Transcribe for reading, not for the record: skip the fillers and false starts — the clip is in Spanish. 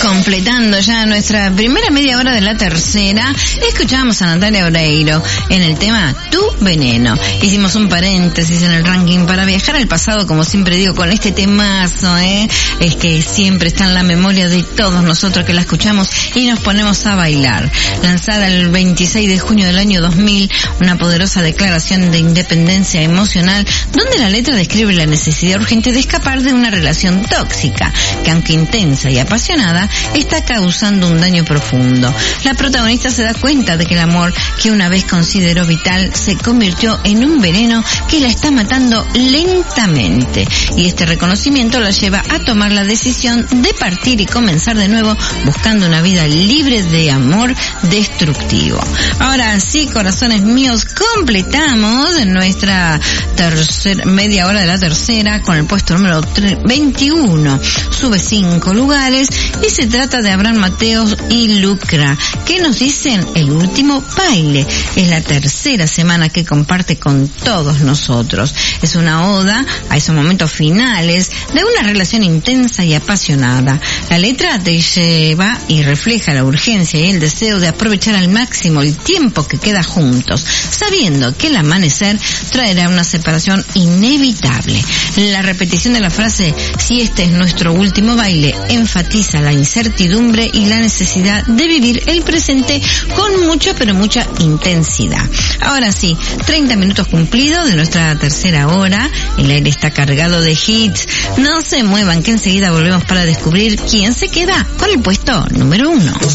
Completando ya nuestra primera media hora de la tercera, escuchamos a Natalia Oreiro en el tema Tu Veneno. Hicimos un paréntesis en el ranking para viajar al pasado, como siempre digo, con este temazo, es que siempre está en la memoria de todos nosotros que la escuchamos y nos ponemos a bailar. Lanzada el 26 de junio del año 2000, una poderosa declaración de independencia emocional, donde la letra describe la necesidad urgente de escapar de una relación tóxica, que aunque intensa y apasionada, está causando un daño profundo. La protagonista se da cuenta de que el amor que una vez consideró vital se convirtió en un veneno que la está matando lentamente, y este reconocimiento la lleva a tomar la decisión de partir y comenzar de nuevo, buscando una vida libre de amor destructivo. Ahora sí, corazones míos, completamos nuestra media hora de la tercera con el puesto número 21. Sube 5 lugares y se trata de Abraham Mateos y Lucra, que nos dicen El Último Baile. Es la tercera semana que comparte con todos nosotros. Es una oda a esos momentos finales de una relación intensa y apasionada. La letra te lleva y refleja la urgencia y el deseo de aprovechar al máximo el tiempo que queda juntos, sabiendo que el amanecer traerá una separación inevitable. La repetición de la frase "si este es nuestro último baile" enfatiza la incertidumbre y la necesidad de vivir el presente con mucha pero mucha intensidad. Ahora sí, 30 minutos cumplidos de nuestra tercera hora. El aire está cargado de hits. No se muevan, que enseguida volvemos para descubrir quién se queda con el puesto número 1.